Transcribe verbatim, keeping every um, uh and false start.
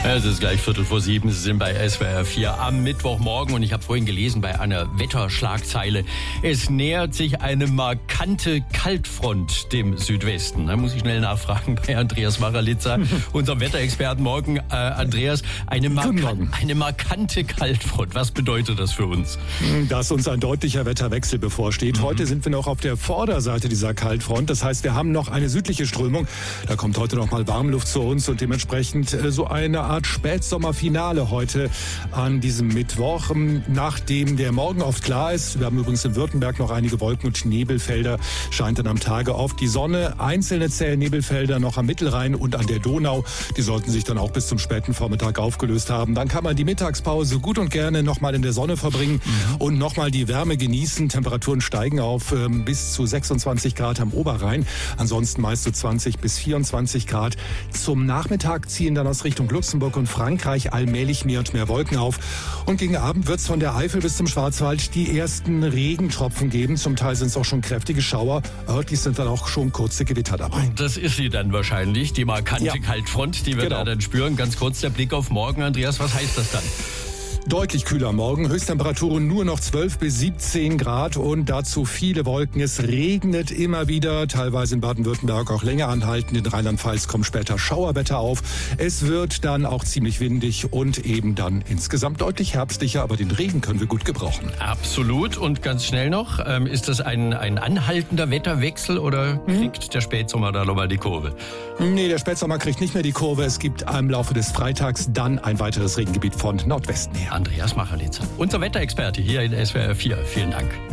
Es ist gleich Viertel vor sieben, Sie sind bei S W R vier am Mittwochmorgen und ich habe vorhin gelesen bei einer Wetterschlagzeile, es nähert sich eine markante Kaltfront dem Südwesten. Da muss ich schnell nachfragen bei Andreas Maralitza, unserem Wetterexperten. Morgen, äh, Andreas, eine, markan eine markante Kaltfront. Was bedeutet das für uns? Dass uns ein deutlicher Wetterwechsel bevorsteht. Mhm. Heute sind wir noch auf der Vorderseite dieser Kaltfront. Das heißt, wir haben noch eine südliche Strömung. Da kommt heute noch mal Warmluft zu uns und dementsprechend äh, so eine Art Spätsommerfinale heute an diesem Mittwoch. Nachdem der Morgen oft klar ist, wir haben übrigens in Württemberg noch einige Wolken- und Nebelfelder, scheint dann am Tage auf die Sonne. Einzelne zähe Nebelfelder noch am Mittelrhein und an der Donau. Die sollten sich dann auch bis zum späten Vormittag aufgelöst haben. Dann kann man die Mittagspause gut und gerne nochmal in der Sonne verbringen mhm. und nochmal die Wärme genießen. Temperaturen steigen auf äh, bis zu sechsundzwanzig Grad am Oberrhein. Ansonsten meist so zwanzig bis vierundzwanzig Grad. Zum Nachmittag ziehen dann aus Richtung Luxemburg und Frankreich allmählich mehr und mehr Wolken auf. Und gegen Abend wird es von der Eifel bis zum Schwarzwald die ersten Regentropfen geben. Zum Teil sind es auch schon kräftige Schauer. Örtlich sind dann auch schon kurze Gewitter dabei. Das ist sie dann wahrscheinlich, die markante ja. Kaltfront, die wir genau. da dann spüren. Ganz kurz der Blick auf morgen, Andreas, was heißt das dann? Deutlich kühler morgen, Höchsttemperaturen nur noch zwölf bis siebzehn Grad und dazu viele Wolken. Es regnet immer wieder, teilweise in Baden-Württemberg auch länger anhalten. In Rheinland-Pfalz kommt später Schauerwetter auf. Es wird dann auch ziemlich windig und eben dann insgesamt deutlich herbstlicher, aber den Regen können wir gut gebrauchen. Absolut. Und ganz schnell noch, ähm, ist das ein, ein anhaltender Wetterwechsel oder kriegt hm? der Spätsommer da nochmal die Kurve? Nee, der Spätsommer kriegt nicht mehr die Kurve. Es gibt im Laufe des Freitags dann ein weiteres Regengebiet von Nordwesten her. Andreas Maralitza, unser Wetterexperte hier in S W R vier. Vielen Dank.